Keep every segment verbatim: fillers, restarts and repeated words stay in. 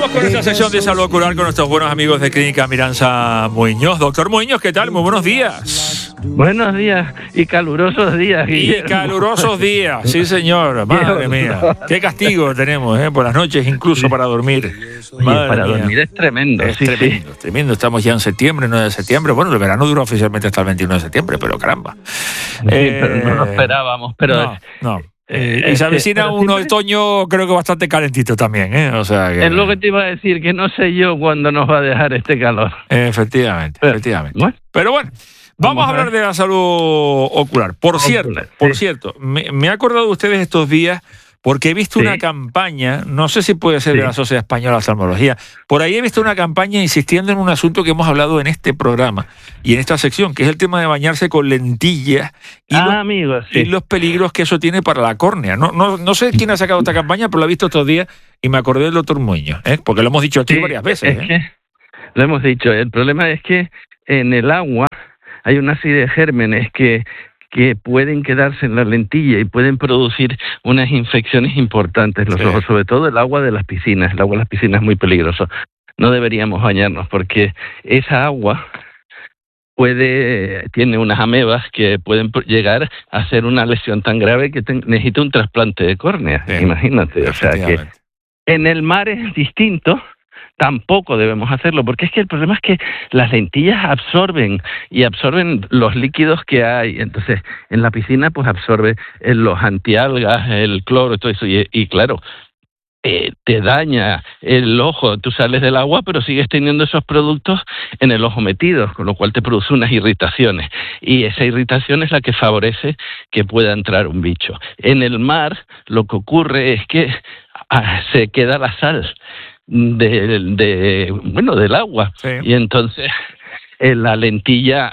Vamos con esta sección de salud ocular con nuestros buenos amigos de Clínica Miranza Muñoz. Doctor Muñoz, ¿qué tal? Muy buenos días. Buenos días y calurosos días, Guillermo. Y calurosos días, sí señor. Madre mía, qué castigo tenemos, ¿eh? Por las noches incluso para dormir. Oye, para mía. dormir es tremendo. Es sí, tremendo, sí. tremendo. Estamos ya en septiembre, nueve de septiembre. Bueno, el verano dura oficialmente hasta el veintiuno de septiembre, pero caramba. Sí, eh, pero no lo esperábamos, pero... No, no. Eh, y se avecina un siempre... otoño creo que bastante calentito también, ¿eh? O sea que... Es lo que te iba a decir, que no sé yo cuándo nos va a dejar este calor. Efectivamente, pero, efectivamente. Bueno, pero bueno, vamos, vamos a hablar de la salud ocular. Por ocular, cierto, sí. por cierto, me, me he acordado de ustedes estos días porque he visto sí. una campaña, no sé si puede ser sí. de la Sociedad Española de Oftalmología, por ahí he visto una campaña insistiendo en un asunto que hemos hablado en este programa y en esta sección, que es el tema de bañarse con lentillas y, ah, los, amigos, sí. y los peligros que eso tiene para la córnea. No, no, no sé quién ha sacado esta campaña, pero la he visto estos días y me acordé del doctor Muñoz, ¿eh? Porque lo hemos dicho aquí sí, varias veces. Es ¿eh? que, lo hemos dicho, el problema es que en el agua hay una serie de gérmenes que que pueden quedarse en la lentilla y pueden producir unas infecciones importantes en los sí. ojos, sobre todo el agua de las piscinas. El agua de las piscinas es muy peligroso. No deberíamos bañarnos porque esa agua puede tiene unas amebas que pueden llegar a hacer una lesión tan grave que te, necesita un trasplante de córnea. Sí. Imagínate. O sea que en el mar es distinto. Tampoco debemos hacerlo, porque es que el problema es que las lentillas absorben y absorben los líquidos que hay. Entonces, en la piscina pues absorbe los antialgas, el cloro y todo eso. Y, y claro, eh, te daña el ojo. Tú sales del agua, pero sigues teniendo esos productos en el ojo metidos, con lo cual te produce unas irritaciones. Y esa irritación es la que favorece que pueda entrar un bicho. En el mar, lo que ocurre es que ah, se queda la sal. De, de bueno del agua sí. y entonces eh, la lentilla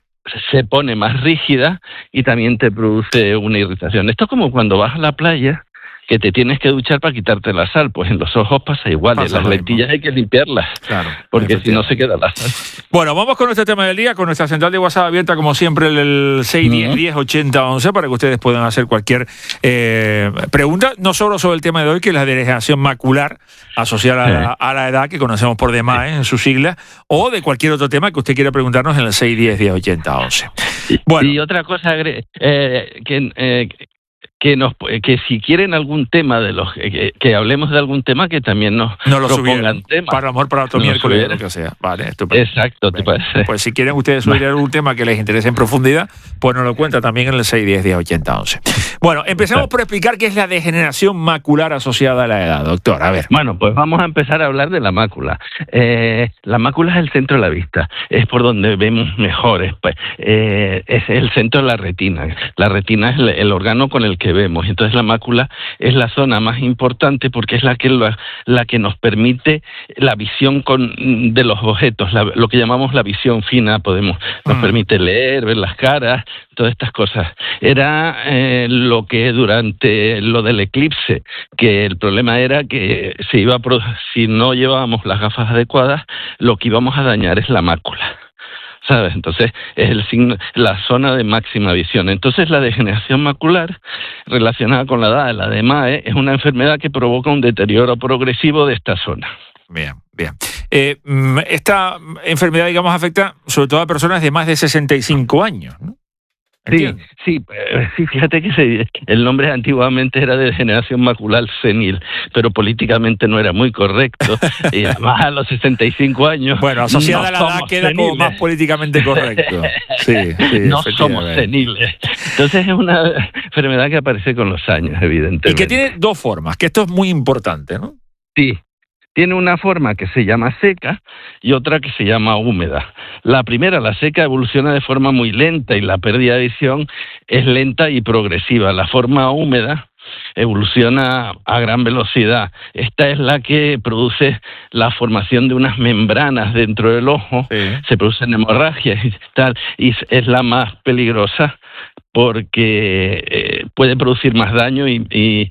se pone más rígida y también te produce una irritación. Esto es como cuando vas a la playa que te tienes que duchar para quitarte la sal, pues en los ojos pasa igual, pasa las lentillas hay que limpiarlas, claro, porque si no se queda la sal. Bueno, vamos con nuestro tema del día, con nuestra central de WhatsApp abierta como siempre, el seis diez, diez, ochenta, once, para que ustedes puedan hacer cualquier eh, pregunta, no solo sobre el tema de hoy, que es la degeneración macular asociada sí. a, la, a la edad, que conocemos por demás sí. en su sigla, o de cualquier otro tema que usted quiera preguntarnos en el seis diez, diez, ochenta, once. Bueno. Y otra cosa eh, que... Eh, que nos que si quieren algún tema de los que, que hablemos de algún tema que también nos no lo propongan temas para amor para otro no miércoles o lo que sea. Vale, estupendo. Exacto, ¿te parece? Pues si quieren ustedes subir algún tema que les interese en profundidad, pues nos lo cuenta también en el seis diez, diez, ochenta, once. Bueno, empezamos por explicar qué es la degeneración macular asociada a la edad, doctor. A ver. Bueno, pues vamos a empezar a hablar de la mácula. Eh, la mácula es el centro de la vista, es por donde vemos mejores. Pues, eh, es el centro de la retina. La retina es el, el órgano con el que vemos. Entonces la mácula es la zona más importante porque es la que la, la que nos permite la visión con, de los objetos, la, lo que llamamos la visión fina. Podemos nos mm. permite leer, ver las caras, todas estas cosas. Era eh, lo que durante lo del eclipse, que el problema era que se iba a, si no llevábamos las gafas adecuadas, lo que íbamos a dañar es la mácula. ¿Sabes? Entonces es el signo, la zona de máxima visión. Entonces la degeneración macular relacionada con la edad, la de M A E, es una enfermedad que provoca un deterioro progresivo de esta zona. Bien, bien. Eh, esta enfermedad, digamos, afecta sobre todo a personas de más de sesenta y cinco años, ¿no? Sí, sí, sí, fíjate que se, el nombre antiguamente era de degeneración macular senil, pero políticamente no era muy correcto, y además a los sesenta y cinco años... Bueno, asociada no a la edad queda seniles. Como más políticamente correcto. Sí, sí, no somos seniles. Entonces es una enfermedad que aparece con los años, evidentemente. Y que tiene dos formas, que esto es muy importante, ¿no? Sí. Tiene una forma que se llama seca y otra que se llama húmeda. La primera, la seca, evoluciona de forma muy lenta y la pérdida de visión es lenta y progresiva. La forma húmeda evoluciona a gran velocidad. Esta es la que produce la formación de unas membranas dentro del ojo, sí. Se producen hemorragias y tal, y es la más peligrosa porque eh, puede producir más daño y, y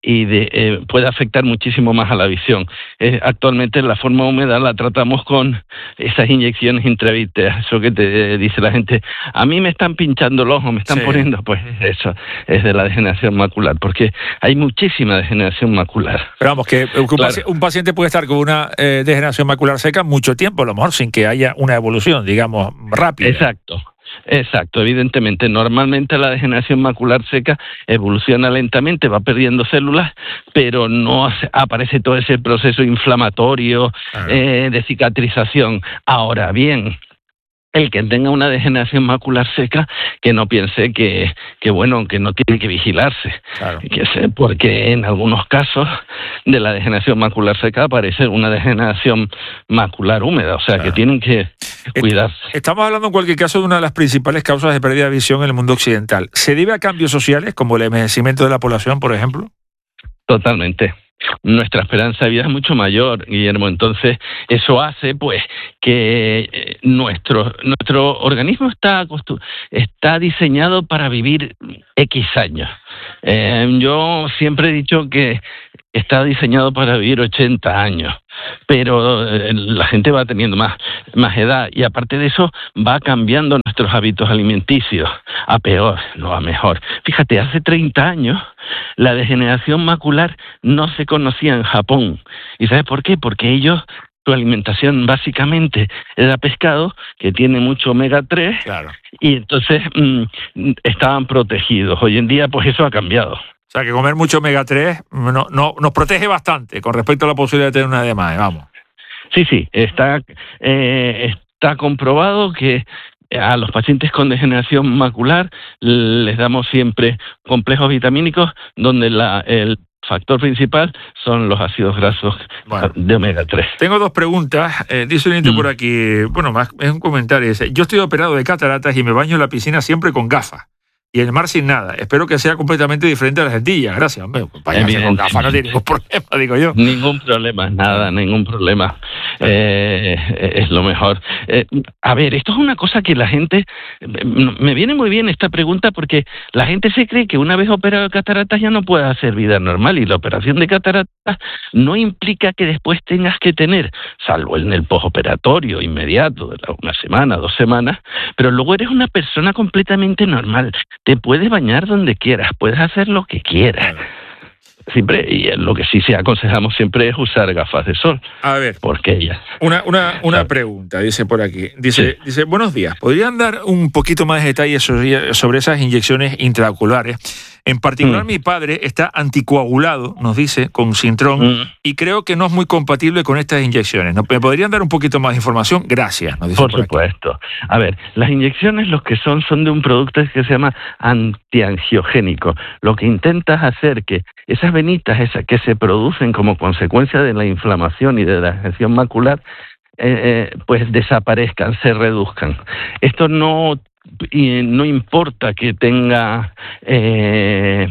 y de, eh, puede afectar muchísimo más a la visión. Eh, actualmente la forma húmeda la tratamos con esas inyecciones intravítreas, eso que te eh, dice la gente, a mí me están pinchando el ojo, me están sí. poniendo, pues eso es de la degeneración macular, porque hay muchísima degeneración macular. Pero vamos, que un, claro. paci- un paciente puede estar con una eh, degeneración macular seca mucho tiempo, a lo mejor sin que haya una evolución, digamos, rápida. Exacto. Exacto, evidentemente, normalmente la degeneración macular seca evoluciona lentamente, va perdiendo células, pero no aparece todo ese proceso inflamatorio claro. eh, de cicatrización. Ahora bien, el que tenga una degeneración macular seca, que no piense que, que bueno, que no tiene que vigilarse, claro. que se, porque en algunos casos de la degeneración macular seca aparece una degeneración macular húmeda, o sea, claro. que tienen que cuidarse. Estamos hablando en cualquier caso de una de las principales causas de pérdida de visión en el mundo occidental. ¿Se debe a cambios sociales, como el envejecimiento de la población, por ejemplo? Totalmente. Nuestra esperanza de vida es mucho mayor, Guillermo, entonces eso hace pues que nuestro nuestro organismo está está diseñado para vivir X años. Eh, yo siempre he dicho que está diseñado para vivir ochenta años, pero eh, la gente va teniendo más, más edad y aparte de eso va cambiando nuestros hábitos alimenticios a peor, no a mejor. Fíjate, hace treinta años la degeneración macular no se conocía en Japón. ¿Y sabes por qué? Porque ellos, su alimentación básicamente era pescado, que tiene mucho omega tres, claro. y entonces mmm, estaban protegidos. Hoy en día pues eso ha cambiado. O sea, que comer mucho omega tres no, no, nos protege bastante con respecto a la posibilidad de tener una edema, vamos. Sí, sí, está, eh, está comprobado que a los pacientes con degeneración macular les damos siempre complejos vitamínicos donde la, el factor principal son los ácidos grasos bueno, de omega tres. Tengo dos preguntas. Eh, dice un mm. por aquí, bueno, más es un comentario. Dice, yo estoy operado de cataratas y me baño en la piscina siempre con gafas. Y en el mar sin nada. Espero que sea completamente diferente a las lentillas. Gracias, hombre. Bañarse con gafas no tiene ningún problema, digo yo. Ningún problema, nada, ningún problema. Eh, es lo mejor. Eh, a ver, esto es una cosa que la gente... Me viene muy bien esta pregunta porque la gente se cree que una vez operado de cataratas ya no puede hacer vida normal y la operación de cataratas no implica que después tengas que tener, salvo en el postoperatorio inmediato, de una semana, dos semanas, pero luego eres una persona completamente normal. Te puedes bañar donde quieras, puedes hacer lo que quieras. Siempre, y lo que sí se aconsejamos siempre es usar gafas de sol. A ver, porque ya. Una, una, una pregunta, dice por aquí. Dice, sí. dice, buenos días, ¿podrían dar un poquito más de detalles sobre, sobre esas inyecciones intraoculares? En particular, mm. mi padre está anticoagulado, nos dice, con Sintrón, mm. y creo que no es muy compatible con estas inyecciones. ¿Me podrían dar un poquito más de información? Gracias, nos dice por, por supuesto. Aquí. A ver, las inyecciones lo que son son de un producto que se llama antiangiogénico. Lo que intenta es hacer que esas venitas esas que se producen como consecuencia de la inflamación y de la degeneración macular, eh, eh, pues desaparezcan, se reduzcan. Esto no... Y no importa que tenga eh,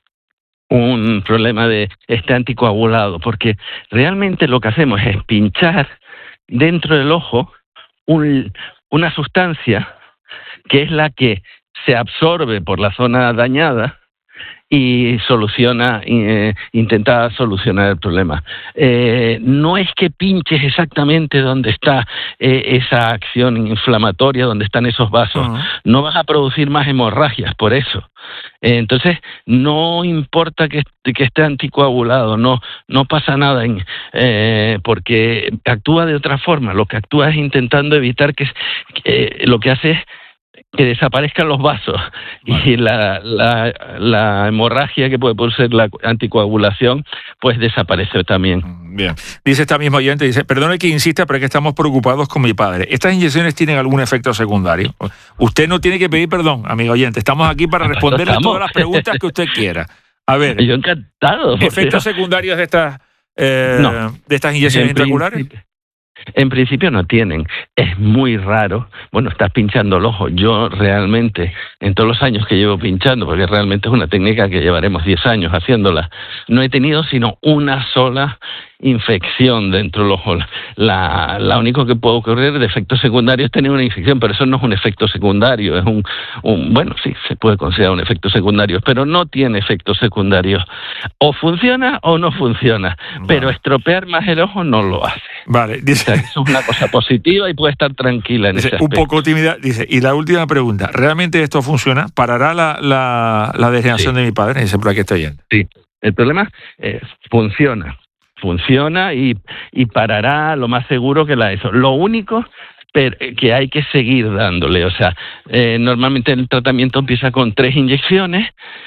un problema de esté anticoagulado, porque realmente lo que hacemos es pinchar dentro del ojo un, una sustancia que es la que se absorbe por la zona dañada y soluciona, eh, intenta solucionar el problema. Eh, no es que pinches exactamente donde está eh, esa acción inflamatoria, donde están esos vasos. Uh-huh. No vas a producir más hemorragias por eso. Eh, entonces, no importa que, que esté anticoagulado, no, no pasa nada, en, eh, porque actúa de otra forma. Lo que actúa es intentando evitar que, que lo que hace es que desaparezcan los vasos vale. y la, la, la hemorragia que puede producir la anticoagulación, pues desaparece también. Bien. Dice esta misma oyente, dice, perdone que insista, pero es que estamos preocupados con mi padre. ¿Estas inyecciones tienen algún efecto secundario? Usted no tiene que pedir perdón, amigo oyente. Estamos aquí para responderle todas las preguntas que usted quiera. A ver. Yo encantado. ¿Efectos secundarios de estas, eh, no. de estas inyecciones intraoculares? En principio no tienen, es muy raro. Bueno, estás pinchando el ojo. Yo realmente, en todos los años que llevo pinchando, porque realmente es una técnica que llevaremos diez años haciéndola, no he tenido sino una sola infección dentro del ojo. La, la único que puede ocurrir de efecto secundario es tener una infección, pero eso no es un efecto secundario, es un, un bueno, sí, se puede considerar un efecto secundario, pero no tiene efectos secundarios. O funciona o no funciona, vale. Pero estropear más el ojo no lo hace. Vale, dice, o sea, es una cosa positiva y puede estar tranquila en dice, ese aspecto. Un poco tímida, dice, y la última pregunta, ¿realmente esto funciona? ¿Parará la, la, la degeneración sí. de mi padre? Dice, por aquí estoy yendo. Sí, el problema es, funciona. Funciona y, y parará lo más seguro que la eso. Lo único que hay que seguir dándole, o sea, eh, normalmente el tratamiento empieza con tres inyecciones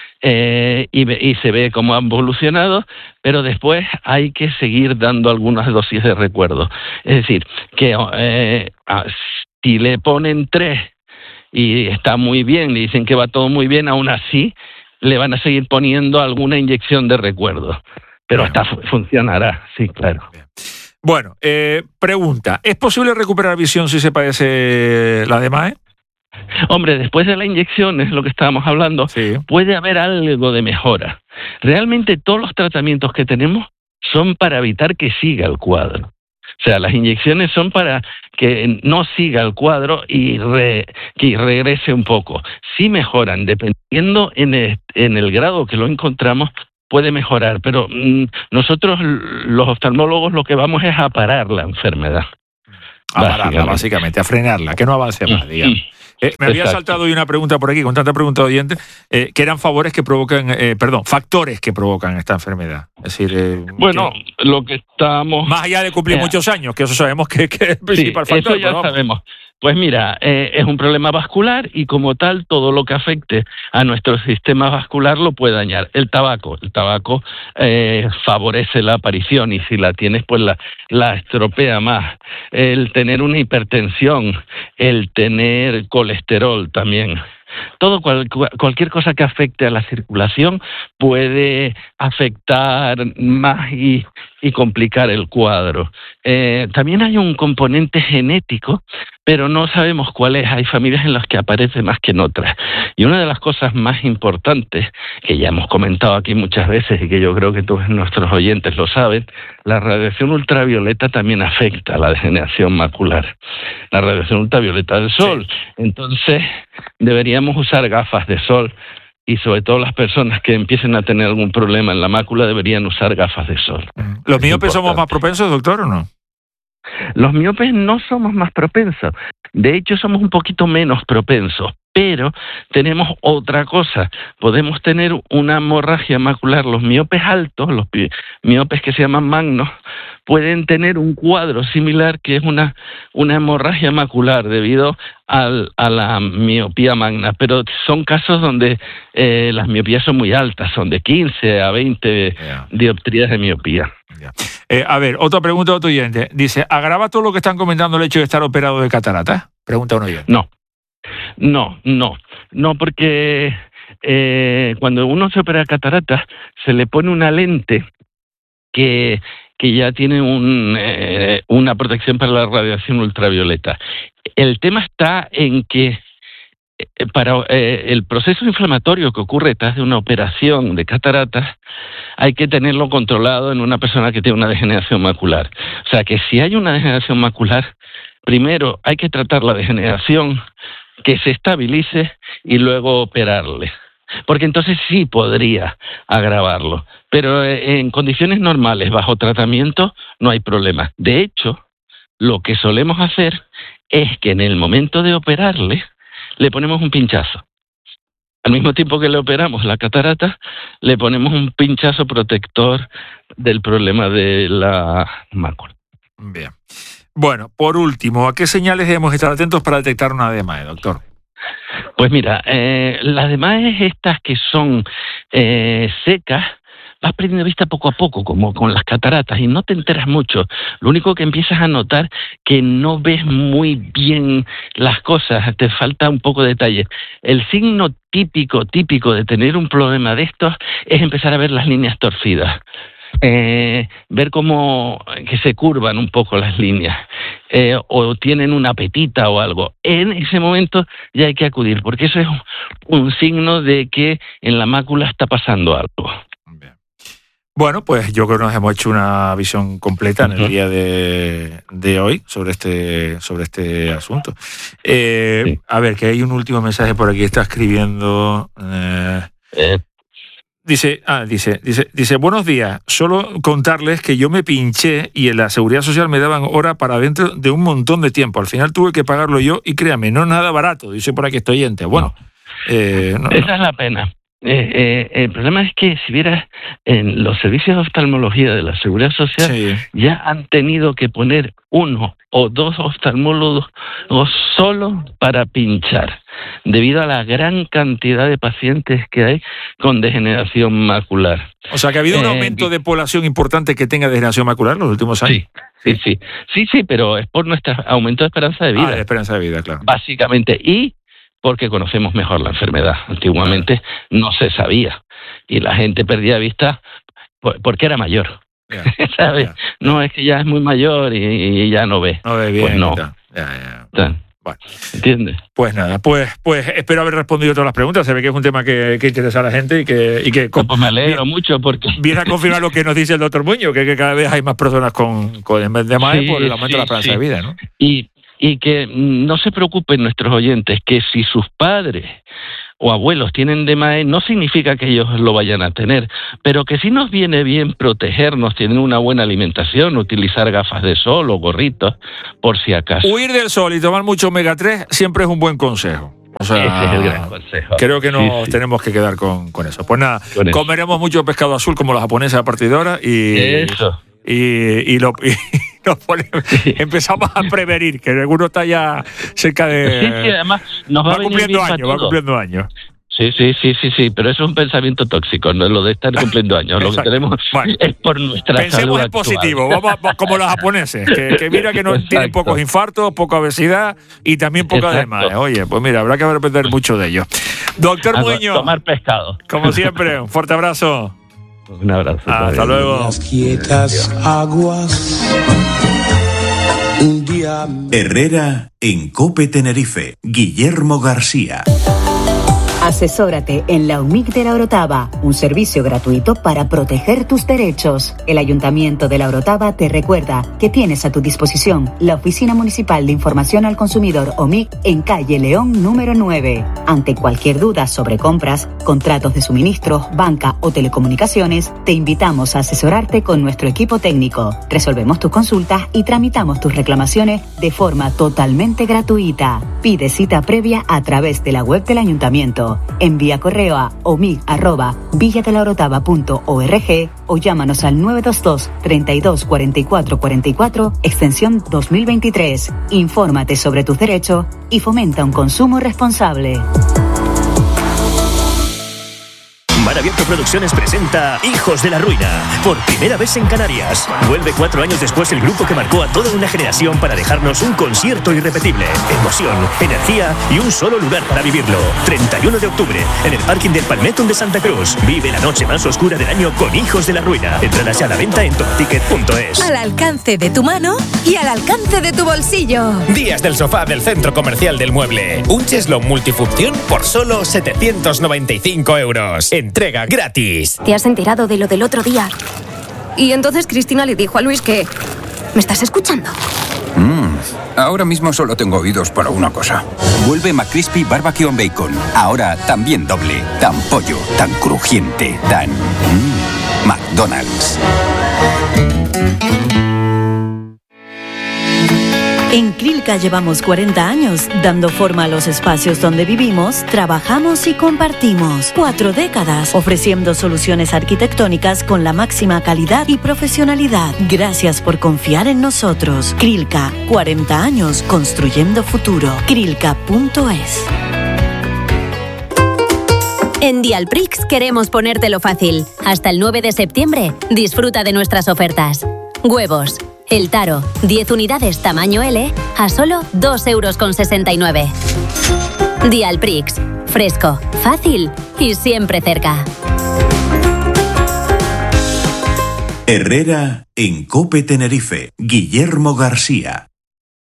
eh, y, y se ve cómo han evolucionado, pero después hay que seguir dando algunas dosis de recuerdo. Es decir, que eh, si le ponen tres y está muy bien, le dicen que va todo muy bien, aún así le van a seguir poniendo alguna inyección de recuerdo. Pero hasta funcionará, sí, claro. Bueno, eh, pregunta, ¿es posible recuperar visión si se padece la D M A E? Hombre, después de la inyección, es lo que estábamos hablando, sí. Puede haber algo de mejora. Realmente todos los tratamientos que tenemos son para evitar que siga el cuadro. O sea, las inyecciones son para que no siga el cuadro y re, que regrese un poco. Sí mejoran, dependiendo en el, en el grado que lo encontramos, puede mejorar, pero mmm, nosotros los oftalmólogos lo que vamos es a parar la enfermedad. A pararla, básicamente, a frenarla, que no avance más, digamos. Eh, me había Exacto. saltado hoy una pregunta por aquí, con tanta pregunta de oyente, eh, que eran favores que provocan, eh, perdón, factores que provocan esta enfermedad. Es decir, eh, bueno, que, lo que estamos... Más allá de cumplir eh, muchos años, que eso sabemos que, que es el principal sí, factor. Eso ya sabemos. Pues mira, eh, es un problema vascular y como tal todo lo que afecte a nuestro sistema vascular lo puede dañar. El tabaco, el tabaco eh, favorece la aparición y si la tienes pues la, la estropea más. El tener una hipertensión, el tener colesterol también. Todo cual, cualquier cosa que afecte a la circulación puede afectar más y, y complicar el cuadro. Eh, también hay un componente genético, pero no sabemos cuál es. Hay familias en las que aparece más que en otras. Y una de las cosas más importantes, que ya hemos comentado aquí muchas veces y que yo creo que todos nuestros oyentes lo saben, la radiación ultravioleta también afecta a la degeneración macular. La radiación ultravioleta del sol. Sí. Entonces, deberíamos usar gafas de sol y sobre todo las personas que empiecen a tener algún problema en la mácula deberían usar gafas de sol. ¿Los miopes somos más propensos, doctor, o no? Los miopes no somos más propensos. De hecho, somos un poquito menos propensos. Pero tenemos otra cosa, podemos tener una hemorragia macular. Los miopes altos, los miopes que se llaman magnos, pueden tener un cuadro similar que es una, una hemorragia macular debido al, a la miopía magna, pero son casos donde eh, las miopías son muy altas, son de quince a veinte yeah. dioptrías de miopía. Yeah. Eh, a ver, otra pregunta de otro oyente. Dice, ¿agrava todo lo que están comentando el hecho de estar operado de catarata? Pregunta un oyente. No. No, no, no, porque eh, cuando uno se opera catarata se le pone una lente que, que ya tiene un, eh, una protección para la radiación ultravioleta. El tema está en que eh, para eh, el proceso inflamatorio que ocurre detrás de una operación de cataratas hay que tenerlo controlado en una persona que tiene una degeneración macular. O sea que si hay una degeneración macular, primero hay que tratar la degeneración, que se estabilice y luego operarle. Porque entonces sí podría agravarlo. Pero en condiciones normales, bajo tratamiento, no hay problema. De hecho, lo que solemos hacer es que en el momento de operarle, le ponemos un pinchazo. Al mismo tiempo que le operamos la catarata, le ponemos un pinchazo protector del problema de la mácula. Bien. Bueno, por último, ¿a qué señales debemos estar atentos para detectar una D M A E, doctor? Pues mira, eh, las D M A E estas que son eh, secas, vas perdiendo vista poco a poco, como con las cataratas, y no te enteras mucho. Lo único que empiezas a notar que no ves muy bien las cosas, te falta un poco de detalle. El signo típico, típico de tener un problema de estos es empezar a ver las líneas torcidas. Eh, ver cómo que se curvan un poco las líneas. eh, o tienen una petita o algo. En ese momento ya hay que acudir, porque eso es un, un signo de que en la mácula está pasando algo. Bien. Bueno, pues yo creo que nos hemos hecho una visión completa en el día de, de hoy sobre este sobre este asunto. Eh, sí. A ver, que hay un último mensaje por aquí, está escribiendo... Eh, eh. Dice, ah, dice, dice, dice, buenos días, solo contarles que yo me pinché y en la Seguridad Social me daban hora para dentro de un montón de tiempo. Al final tuve que pagarlo yo y créame, no es nada barato, dice por aquí estoy oyente. Bueno, no. eh, no, esa no. es la pena. Eh, eh, el problema es que si vieras en los servicios de oftalmología de la Seguridad Social, sí, ya han tenido que poner uno o dos oftalmólogos solo para pinchar, debido a la gran cantidad de pacientes que hay con degeneración macular. O sea, que ha habido un eh, aumento de población importante que tenga degeneración macular en los últimos años. Sí, sí, sí, sí, sí, pero es por nuestro aumento de esperanza de vida. Ah, de esperanza de vida, claro. Básicamente, y porque conocemos mejor la enfermedad. Antiguamente no se sabía y la gente perdía vista porque era mayor. Yeah, ¿sabes? Yeah. No es que ya es muy mayor y, y ya no ve. No ve bien. Pues no. Yeah, yeah. Yeah. Bueno. ¿Entiendes? Pues nada, pues pues espero haber respondido todas las preguntas. Se ve que es un tema que, que interesa a la gente y que... Y que pues me alegro bien, mucho porque... Viene a confirmar lo que nos dice el doctor Muñoz, que, que cada vez hay más personas con, con en vez de más sí, por el aumento sí, de la esperanza sí. de vida, ¿no? Y... Y que no se preocupen nuestros oyentes, que si sus padres o abuelos tienen D M A E, no significa que ellos lo vayan a tener, pero que sí nos viene bien protegernos, tener una buena alimentación, utilizar gafas de sol o gorritos, por si acaso. Huir del sol y tomar mucho omega tres siempre es un buen consejo. O sea, ese es el gran consejo. Creo que nos sí, sí. tenemos que quedar con, con eso. Pues nada, con eso. Comeremos mucho pescado azul como los japoneses a partir de ahora y... Eso. Y, y, lo, y nos ponemos, sí. empezamos a prevenir, que alguno está ya cerca de... Sí, sí, además nos va, va a venir cumpliendo bien años, va cumpliendo años. Sí, sí, sí, sí, sí, pero eso es un pensamiento tóxico, no es lo de estar cumpliendo años. Lo que tenemos bueno, es por nuestra pensemos salud en positivo, vamos a, como los japoneses, que, que mira que no tienen pocos infartos, poca obesidad y también poca D M A E. Oye, pues mira, habrá que aprender mucho de ello. Doctor Muñoz. Tomar pescado. Como siempre, un fuerte abrazo. Un abrazo. Hasta luego. Las quietas aguas. Un día... Herrera en COPE Tenerife. Guillermo García. Asesórate en la U M I C de La Orotava, un servicio gratuito para proteger tus derechos. El Ayuntamiento de La Orotava te recuerda que tienes a tu disposición la Oficina Municipal de Información al Consumidor O M I C en calle León número nueve. Ante cualquier duda sobre compras, contratos de suministros, banca o telecomunicaciones, te invitamos a asesorarte con nuestro equipo técnico. Resolvemos tus consultas y tramitamos tus reclamaciones de forma totalmente gratuita. Pide cita previa a través de la web del Ayuntamiento. Envía correo a omic arroba villadelaorotava punto org o llámanos al nueve dos dos, treinta y dos, cuarenta y cuatro cuarenta y cuatro, extensión dos mil veintitrés. Infórmate sobre tus derechos y fomenta un consumo responsable. Mar Abierto Producciones presenta Hijos de la Ruina, por primera vez en Canarias. Vuelve cuatro años después el grupo que marcó a toda una generación para dejarnos un concierto irrepetible, emoción, energía y un solo lugar para vivirlo. treinta y uno de octubre, en el parking del Palmetón de Santa Cruz. Vive la noche más oscura del año con Hijos de la Ruina. Entradas ya a la venta en topticket punto es. Al alcance de tu mano y al alcance de tu bolsillo. Días del sofá del Centro Comercial del Mueble. Un cheslón multifunción por solo setecientos noventa y cinco euros. Entrega gratis. ¿Te has enterado de lo del otro día? Y entonces Cristina le dijo a Luis que... ¿Me estás escuchando? Mm, ahora mismo solo tengo oídos para una cosa. Vuelve McCrispy Barbecue and Bacon. Ahora también doble. Tan pollo, tan crujiente, tan... Mm, McDonald's. En Crilca llevamos cuarenta años dando forma a los espacios donde vivimos, trabajamos y compartimos. Cuatro décadas ofreciendo soluciones arquitectónicas con la máxima calidad y profesionalidad. Gracias por confiar en nosotros. Crilca, cuarenta años construyendo futuro. Crilca punto es. En Dialprix queremos ponértelo fácil. Hasta el nueve de septiembre, disfruta de nuestras ofertas. Huevos. El Taro, diez unidades tamaño L, a solo dos euros con sesenta y nueve. Dialprix, fresco, fácil y siempre cerca. Herrera en COPE Tenerife. Guillermo García.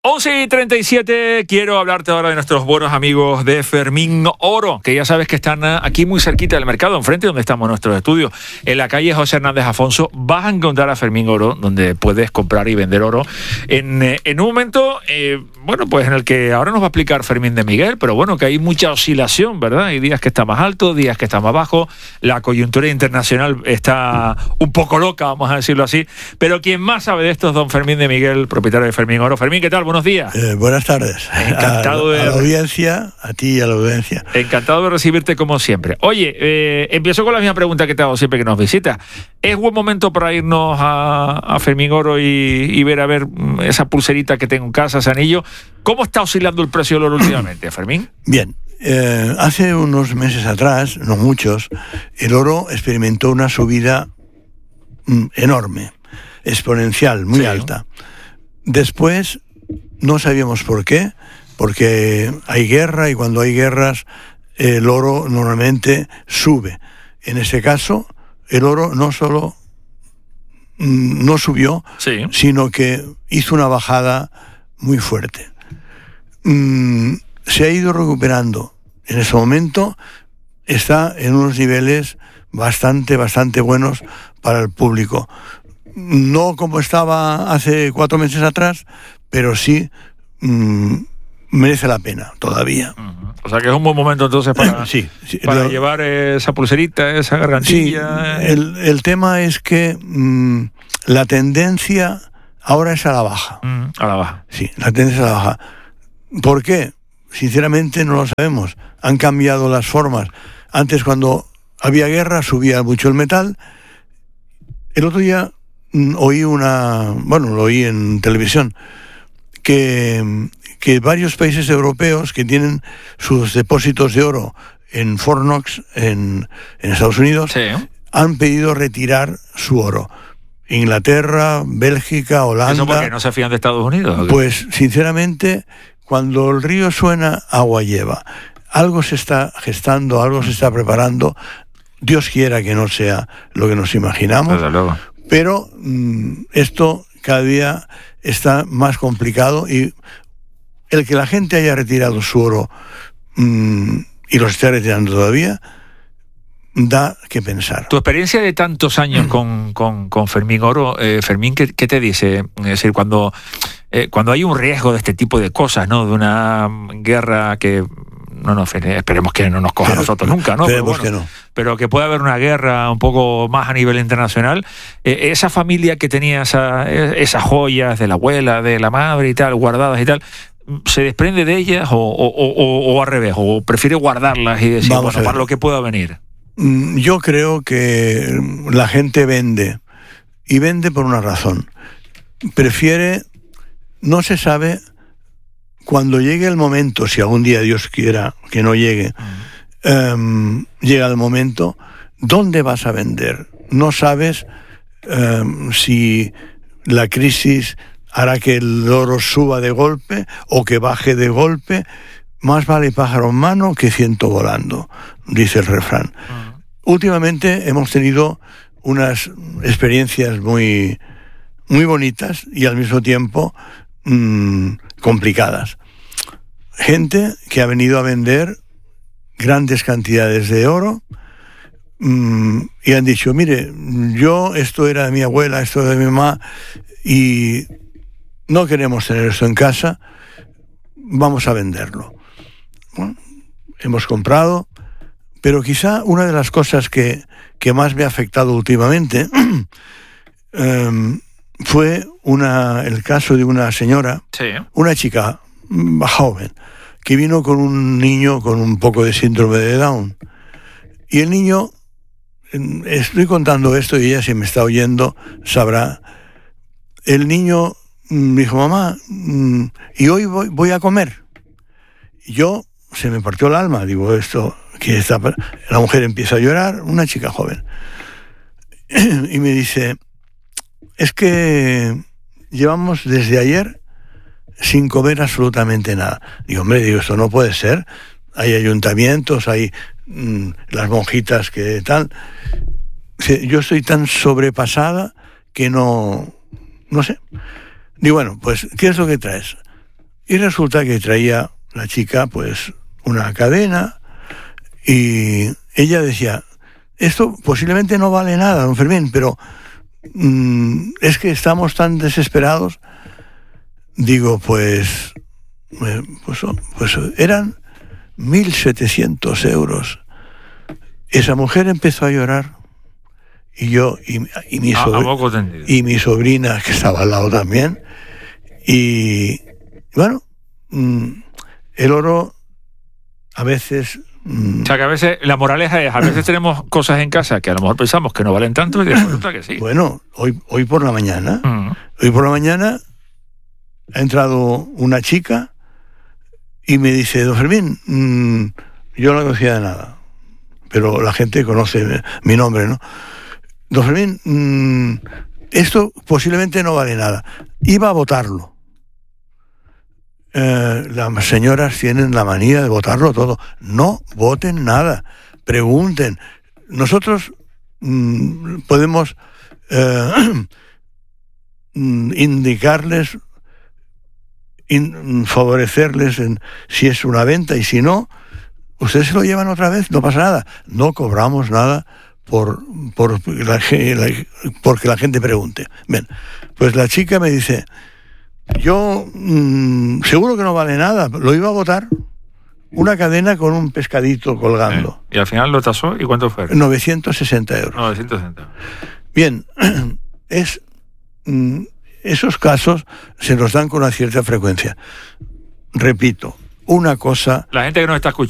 once y treinta y siete, quiero hablarte ahora de nuestros buenos amigos de Fermín Oro, que ya sabes que están aquí muy cerquita del mercado, enfrente donde estamos nuestros estudios, en la calle José Hernández Afonso. Vas a encontrar a Fermín Oro, donde puedes comprar y vender oro en, en un momento, eh, bueno, pues en el que ahora nos va a explicar Fermín de Miguel, pero bueno, que hay mucha oscilación, ¿verdad? Hay días que está más alto, días que está más bajo, la coyuntura internacional está un poco loca, vamos a decirlo así, pero quien más sabe de esto es don Fermín de Miguel, propietario de Fermín Oro. Fermín, ¿qué tal? Buenos días. Eh, buenas tardes. Encantado a, de... a la audiencia, a ti y a la audiencia. Encantado de recibirte como siempre. Oye, eh, empiezo con la misma pregunta que te hago siempre que nos visitas. ¿Es buen momento para irnos a, a Fermín Oro y, y ver a ver esa pulserita que tengo en casa, ese anillo? ¿Cómo está oscilando el precio del oro últimamente, Fermín? Bien. Eh, hace unos meses atrás, no muchos, el oro experimentó una subida mm, enorme, exponencial, muy sí. alta. Después no sabíamos por qué, porque hay guerra y cuando hay guerras el oro normalmente sube. En este caso, el oro no solo mm, no subió, sí. sino que hizo una bajada muy fuerte. Mm, se ha ido recuperando. En ese momento está en unos niveles bastante, bastante buenos para el público. No como estaba hace cuatro meses atrás, pero sí mmm, merece la pena todavía. Uh-huh. O sea que es un buen momento entonces para, sí, sí, para lo, llevar esa pulserita, esa gargantilla. Sí, el, el tema es que mmm, la tendencia ahora es a la baja. Uh-huh. A la baja. Sí, la tendencia es a la baja. ¿Por qué? Sinceramente no lo sabemos. Han cambiado las formas. Antes, cuando había guerra, subía mucho el metal. El otro día mm, oí una... Bueno, lo oí en televisión, que, que varios países europeos que tienen sus depósitos de oro en Fort Knox, en, en Estados Unidos, sí. han pedido retirar su oro. Inglaterra, Bélgica, Holanda... ¿Eso porque no se fían de Estados Unidos? Pues, sinceramente... Cuando el río suena, agua lleva. Algo se está gestando, algo se está preparando. Dios quiera que no sea lo que nos imaginamos. Desde luego. Pero mmm, esto cada día está más complicado y el que la gente haya retirado su oro mmm, y lo esté retirando todavía, da que pensar. Tu experiencia de tantos años con, con, con Fermín Oro, eh, Fermín, ¿qué, ¿qué te dice? Es decir, cuando... Eh, cuando hay un riesgo de este tipo de cosas, ¿no? De una guerra que no nos esperemos que no nos coja a nosotros nunca, ¿no? Esperemos pero, bueno, que no. Pero que pueda haber una guerra un poco más a nivel internacional. Eh, esa familia que tenía esa, esas joyas de la abuela, de la madre y tal, guardadas y tal, ¿se desprende de ellas o, o, o, o al revés? ¿O prefiere guardarlas y decir, Vamos bueno, para lo que pueda venir? Yo creo que la gente vende, y vende por una razón. Prefiere... No se sabe cuando llegue el momento, si algún día Dios quiera que no llegue, uh-huh. um, llega el momento, ¿dónde vas a vender? No sabes um, si la crisis hará que el oro suba de golpe o que baje de golpe. Más vale pájaro en mano que ciento volando, dice el refrán. Uh-huh. Últimamente hemos tenido unas experiencias muy, muy bonitas y al mismo tiempo Mmm, complicadas. Gente que ha venido a vender grandes cantidades de oro mmm, y han dicho, mire, yo esto era de mi abuela, esto de mi mamá y no queremos tener esto en casa, vamos a venderlo. Bueno, hemos comprado, pero quizá una de las cosas que, que más me ha afectado últimamente um, fue una, el caso de una señora, sí. una chica joven, que vino con un niño con un poco de síndrome de Down. Y el niño, estoy contando esto y ella, si me está oyendo, sabrá. El niño me dijo, mamá, y hoy voy, voy a comer. Y yo, se me partió el alma, digo, esto, que está... La mujer empieza a llorar, una chica joven. Y me dice... Es que llevamos desde ayer sin comer absolutamente nada. Digo, hombre, digo, esto no puede ser. Hay ayuntamientos, hay mmm, las monjitas que tal. Yo estoy tan sobrepasada que no... No sé. Digo, bueno, pues, ¿qué es lo que traes? Y resulta que traía la chica, pues, una cadena, y ella decía, esto posiblemente no vale nada, don Fermín, pero mmm, es que estamos tan desesperados. Digo, pues, eh, pues, pues eran mil setecientos euros. Esa mujer empezó a llorar, y yo, y, y, mi, sobr- y mi sobrina, que estaba al lado también, y bueno, mmm, el oro a veces... O sea, que a veces, la moraleja es, a veces tenemos cosas en casa que a lo mejor pensamos que no valen tanto y resulta que sí. Bueno, hoy, hoy por la mañana, uh-huh. hoy por la mañana ha entrado una chica y me dice, don Fermín, mmm, yo no conocía de nada, pero la gente conoce mi nombre, ¿no? Don Fermín, mmm, esto posiblemente no vale nada. Iba a votarlo. Eh, las señoras tienen la manía de votarlo todo. No voten nada, pregunten. Nosotros mmm, podemos eh, indicarles, in, favorecerles en si es una venta, y si no, ustedes se lo llevan otra vez, no pasa nada. No cobramos nada por, por la, la, porque la gente pregunte. Bien, pues la chica me dice, yo mmm, seguro que no vale nada, lo iba a votar, una cadena con un pescadito colgando. Eh, y al final lo tasó, ¿y cuánto fue? novecientos sesenta euros. novecientos sesenta. Bien, es mmm, esos casos se nos dan con una cierta frecuencia. Repito, una cosa... La gente que nos está escuchando